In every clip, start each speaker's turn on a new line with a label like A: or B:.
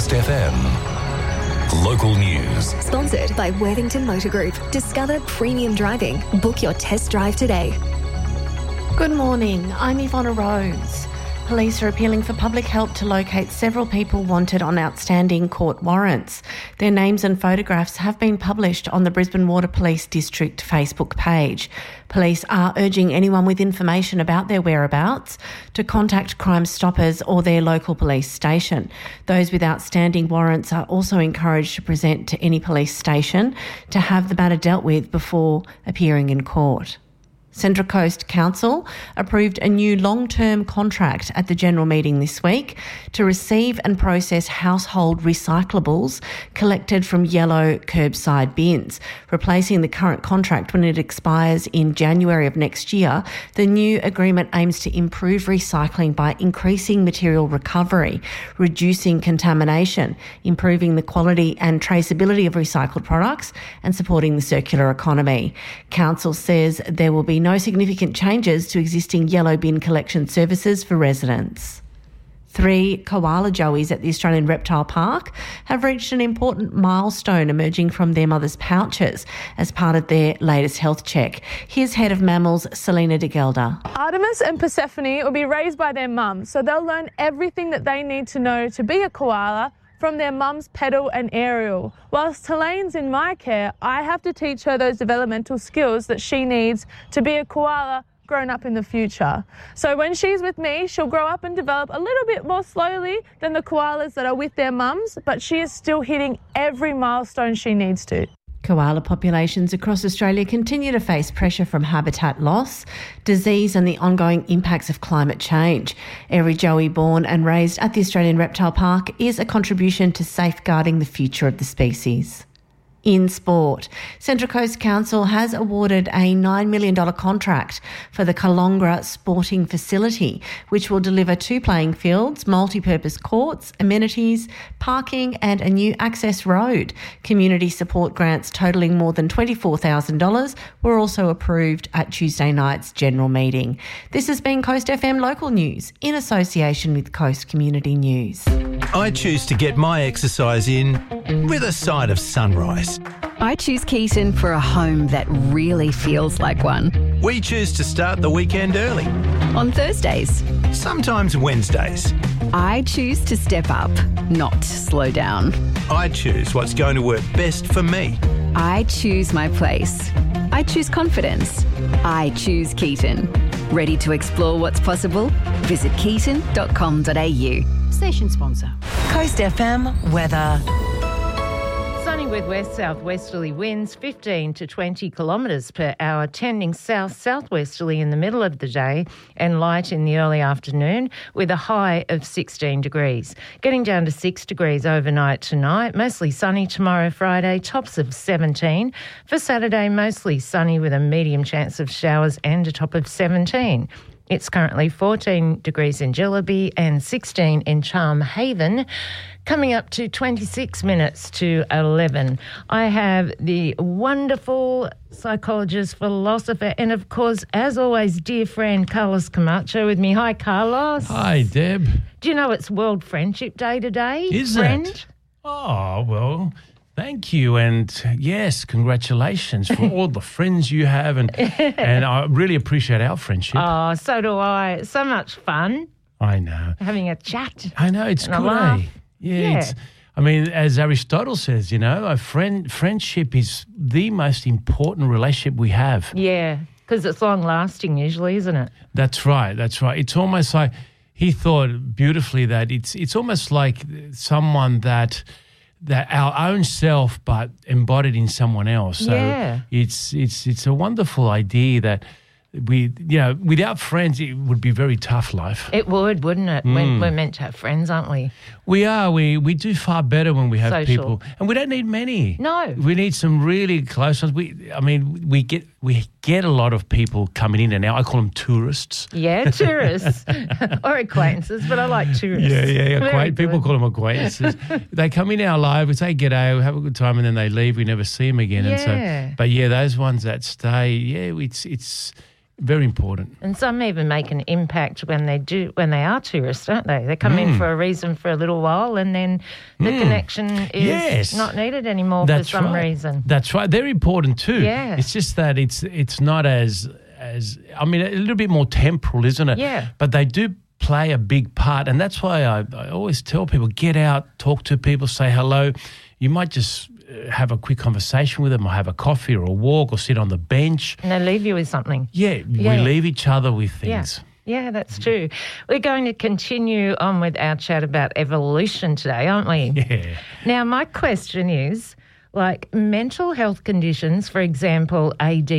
A: Coast FM. Local news.
B: Sponsored by Worthington Motor Group. Discover premium driving. Book your test drive today.
C: Good morning, I'm Ivona Rose. Police are appealing for public help to locate several people wanted on outstanding court warrants. Their names and photographs have been published on the Brisbane Water Police District Facebook page. Police are urging anyone with information about their whereabouts to contact Crime Stoppers or their local police station. Those with outstanding warrants are also encouraged to present to any police station to have the matter dealt with before appearing in court. Central Coast Council approved a new long-term contract at the general meeting this week to receive and process household recyclables collected from yellow curbside bins. Replacing the current contract when it expires in January of next year, the new agreement aims to improve recycling by increasing material recovery, reducing contamination, improving the quality and traceability of recycled products and supporting the circular economy. Council says there will be no significant changes to existing yellow bin collection services for residents. 3 koala joeys at the Australian Reptile Park have reached an important milestone emerging from their mother's pouches as part of their latest health check. Here's Head of Mammals, Selena de Gelder.
D: Artemis and Persephone will be raised by their mum, so they'll learn everything that they need to know to be a koala from their mums Petal and Ariel. Whilst Helene's in my care, I have to teach her those developmental skills that she needs to be a koala grown up in the future. So when she's with me, she'll grow up and develop a little bit more slowly than the koalas that are with their mums, but she is still hitting every milestone she needs to.
C: Koala populations across Australia continue to face pressure from habitat loss, disease and the ongoing impacts of climate change. Every joey born and raised at the Australian Reptile Park is a contribution to safeguarding the future of the species. In sport, Central Coast Council has awarded a $9 million contract for the Kalongra Sporting Facility, which will deliver 2 playing fields, multi-purpose courts, amenities, parking and a new access road. Community support grants totalling more than $24,000 were also approved at Tuesday night's general meeting. This has been Coast FM Local News in association with Coast Community News.
E: I choose to get my exercise in with a side of sunrise.
F: I choose Keaton for a home that really feels like one.
E: We choose to start the weekend early.
F: On Thursdays.
E: Sometimes Wednesdays.
F: I choose to step up, not slow down.
E: I choose what's going to work best for me.
F: I choose my place. I choose confidence. I choose Keaton. Ready to explore what's possible? Visit keaton.com.au.
G: Station sponsor.
H: Coast FM weather.
I: Sunny with west-southwesterly winds 15 to 20 kilometres per hour, tending south-southwesterly in the middle of the day and light in the early afternoon with a high of 16 degrees. Getting down to 6 degrees overnight tonight, mostly sunny tomorrow Friday, tops of 17. For Saturday, mostly sunny with a medium chance of showers and a top of 17. It's currently 14 degrees in Jillaby and 16 in Charm Haven. Coming up to 26 minutes to 11. I have the wonderful psychologist, philosopher, and of course, as always, dear friend Carlos Camacho with me. Hi, Carlos.
J: Hi, Deb.
I: Do you know it's World Friendship Day today?
J: Is
I: friend?
J: it? Oh, well, thank you. And yes, congratulations for all the friends you have. And I really appreciate our friendship.
I: Oh, so do I. So much fun.
J: I know.
I: Having a chat.
J: I know, it's good, eh? Yeah. It's, I mean, as Aristotle says, you know, friendship is the most important relationship we have.
I: Yeah, because it's long-lasting usually, isn't it?
J: That's right, that's right. It's almost like, he thought beautifully that it's almost like someone that our own self but embodied in someone else. So
I: yeah.
J: It's a wonderful idea that without friends, it would be very tough life.
I: It would, wouldn't it? We're meant to have friends, aren't we?
J: We are. We do far better when we have
I: Social.
J: people. And we don't need many.
I: No.
J: We need some really close ones. We get a lot of people coming in and out. I call them tourists.
I: Yeah, tourists. Or acquaintances, but I like tourists.
J: Yeah. People call them acquaintances. They come in our life, we say g'day, we have a good time, and then they leave. We never see them again.
I: Yeah.
J: And so, but yeah, those ones that stay, yeah, Very important.
I: And some even make an impact when they are tourists, don't they? They come in for a reason for a little while, and then the connection is not needed anymore for some reason.
J: That's right. They're important too.
I: Yeah.
J: It's just that it's not as I mean, a little bit more temporal, isn't it?
I: Yeah.
J: But they do play a big part, and that's why I always tell people, get out, talk to people, say hello. You might just have a quick conversation with them, or have a coffee or a walk, or sit on the bench.
I: And they leave you with something.
J: Yeah, we leave each other with things.
I: Yeah, that's true. We're going to continue on with our chat about evolution today, aren't we?
J: Yeah.
I: Now, my question is, like mental health conditions, for example,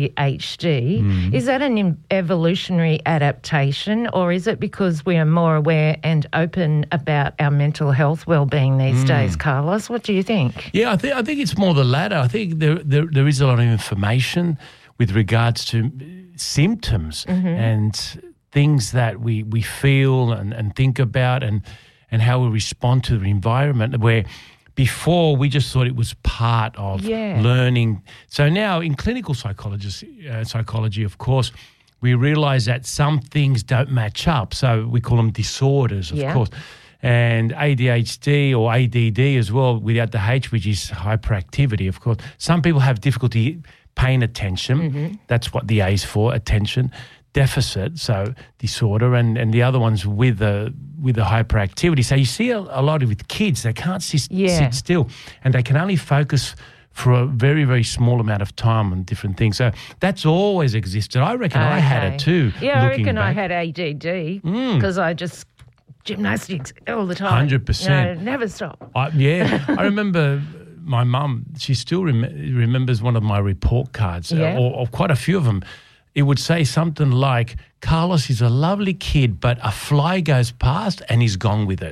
I: ADHD, is that an evolutionary adaptation, or is it because we are more aware and open about our mental health well-being these days, Carlos? What do you think?
J: Yeah, I think it's more the latter. I think there is a lot of information with regards to symptoms and things that we feel and think about and how we respond to the environment, where before we just thought it was part of learning. So now in clinical psychology, of course, we realise that some things don't match up. So we call them disorders, of course. And ADHD or ADD as well, without the H, which is hyperactivity, of course. Some people have difficulty paying attention. That's what the A is for, attention. Deficit, so disorder, and the other ones with the hyperactivity. So you see a lot with kids, they can't sit still, and they can only focus for a very, very small amount of time on different things. So that's always existed. I reckon I had it too.
I: Yeah, I reckon I had ADD because I just gymnastics all the time.
J: 100%.
I: Never stop.
J: I remember my mum, she still remembers one of my report cards, or quite a few of them. It would say something like, Carlos is a lovely kid, but a fly goes past and he's gone with it.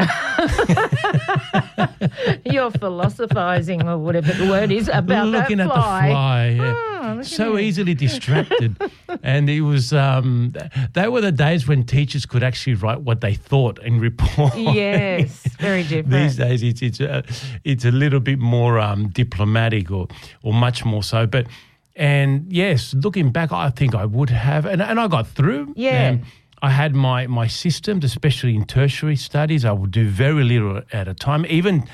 I: You're philosophising or whatever the word is about
J: looking
I: that fly.
J: At the fly, so easily distracted. And it was, they were the days when teachers could actually write what they thought in reports.
I: Yes, very different.
J: These days it's a little bit more diplomatic or much more so. And yes, looking back, I think I would have, and I got through.
I: Yeah.
J: I had my systems, especially in tertiary studies. I would do very little at a time. Even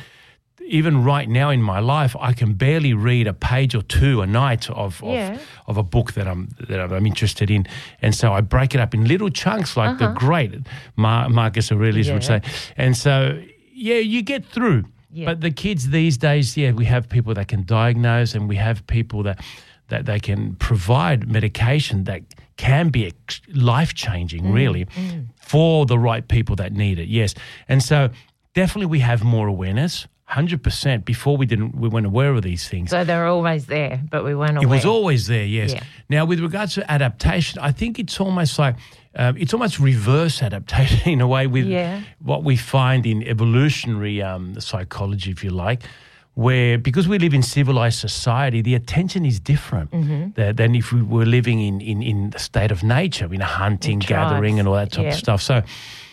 J: right now in my life, I can barely read a page or two a night of a book that I'm interested in, and so I break it up in little chunks, like the great Marcus Aurelius would say. And so, you get through. Yeah. But the kids these days, we have people that can diagnose, and we have people that they can provide medication that can be life-changing, really, for the right people that need it, yes. And so definitely we have more awareness, 100%. Before we weren't aware of these things.
I: So they're always there, but we weren't aware.
J: It was always there, yes.
I: Yeah.
J: Now, with regards to adaptation, I think it's almost like it's almost reverse adaptation in a way with what we find in evolutionary psychology, if you like, where because we live in civilized society, the attention is different than if we were living in the state of nature, in a hunting, gathering and all that type of stuff. So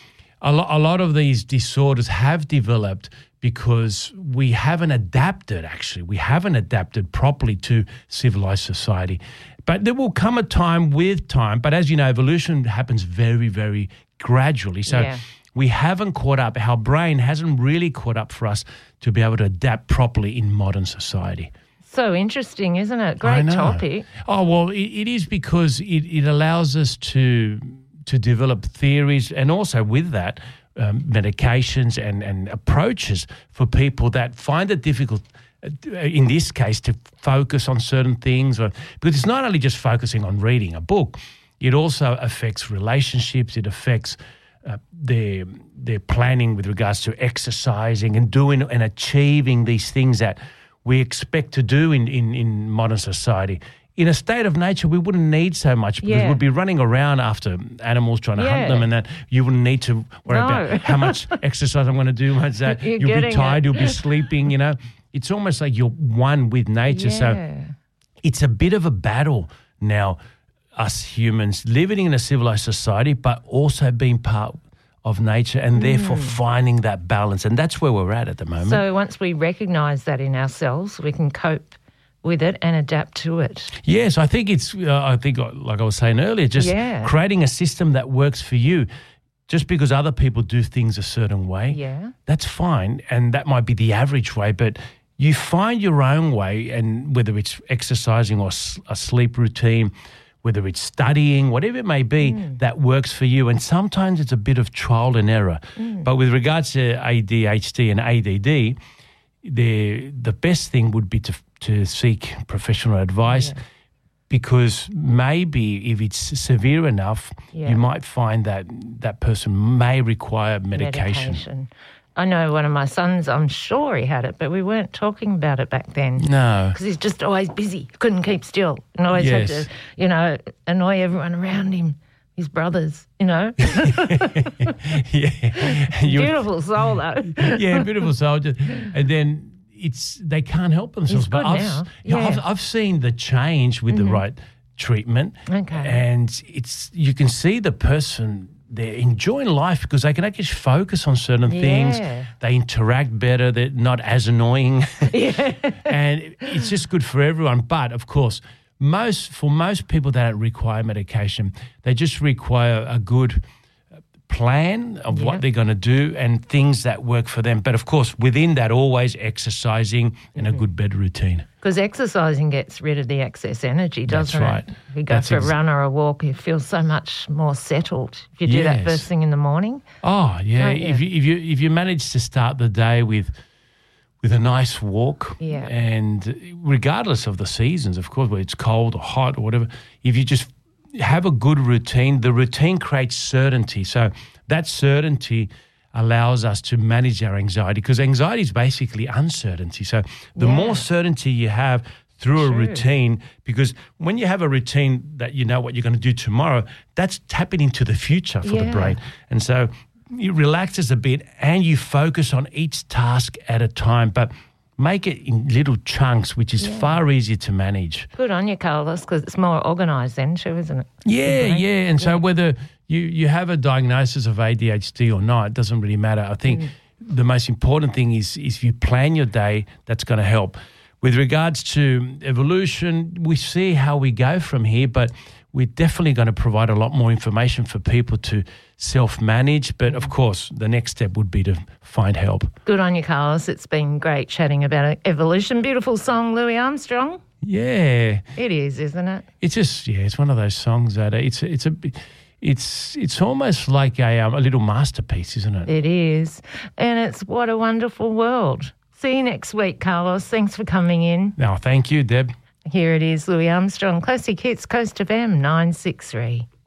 J: a lot of these disorders have developed because we haven't adapted, actually. We haven't adapted properly to civilized society. But there will come a time with time, but as you know, evolution happens very, very gradually. So we haven't caught up. Our brain hasn't really caught up for us to be able to adapt properly in modern society.
I: So interesting, isn't it? Great topic.
J: Oh, well, it is because it allows us to develop theories, and also with that, medications and approaches for people that find it difficult, in this case, to focus on certain things. Because it's not only just focusing on reading a book, it also affects relationships, it affects their planning with regards to exercising and doing and achieving these things that we expect to do in modern society. In a state of nature, we wouldn't need so much because we'd be running around after animals trying to hunt them, and that you wouldn't need to worry about how much exercise I'm going to do. You'll be tired, you'll be sleeping, It's almost like you're one with nature. So it's a bit of a battle now, us humans living in a civilized society, but also being part of nature and therefore finding that balance. And that's where we're at the moment.
I: So once we recognise that in ourselves, we can cope with it and adapt to it.
J: Yes, I think it's, like I was saying earlier, just creating a system that works for you. Just because other people do things a certain way, that's fine, and that might be the average way, but you find your own way, and whether it's exercising or a sleep routine, whether it's studying, whatever it may be, that works for you. And sometimes it's a bit of trial and error. But with regards to ADHD and ADD, the best thing would be to seek professional advice, because maybe if it's severe enough, you might find that person may require medication.
I: I know one of my sons, I'm sure he had it, but we weren't talking about it back then.
J: No.
I: Because he's just always busy, couldn't keep still, and always had to, annoy everyone around him, his brothers,
J: Yeah.
I: Beautiful soul, though.
J: Yeah, beautiful soul. And then they can't help themselves.
I: He's good now.
J: I've seen the change with the right treatment.
I: Okay.
J: And you can see the person, they're enjoying life because they can actually focus on certain things. They interact better. They're not as annoying. And it's just good for everyone. But, of course, for most people that require medication, they just require a good plan of what they're going to do and things that work for them. But, of course, within that, always exercising and a good bed routine.
I: Because exercising gets rid of the excess energy, doesn't
J: That's right.
I: it? If you go for a run or a walk, you feel so much more settled. If you do that first thing in the morning.
J: Oh, yeah. If you manage to start the day with a nice walk, and regardless of the seasons, of course, whether it's cold or hot or whatever, if you just have a good routine, the routine creates certainty. So that certainty allows us to manage our anxiety, because anxiety is basically uncertainty. So the more certainty you have through a routine, because when you have a routine that you know what you're going to do tomorrow, that's tapping into the future for the brain. And so it relaxes a bit and you focus on each task at a time, but make it in little chunks, which is far easier to manage.
I: Good on you, Carlos, because it's more organised then too, isn't it?
J: Yeah. And so whether you have a diagnosis of ADHD or not, it doesn't really matter. I think the most important thing is if you plan your day, that's going to help. With regards to evolution, we see how we go from here, but we're definitely going to provide a lot more information for people to self-manage. But, of course, the next step would be to find help. Good on you, Carlos. It's been great chatting about evolution. Beautiful song, Louis Armstrong. Yeah. It is, isn't it? It's just, it's one of those songs that it's almost like a little masterpiece, isn't it? It is. And it's what a wonderful world. See you next week, Carlos. Thanks for coming in. No, thank you, Deb. Here it is, Louis Armstrong. Classic Hits, Coast FM 963.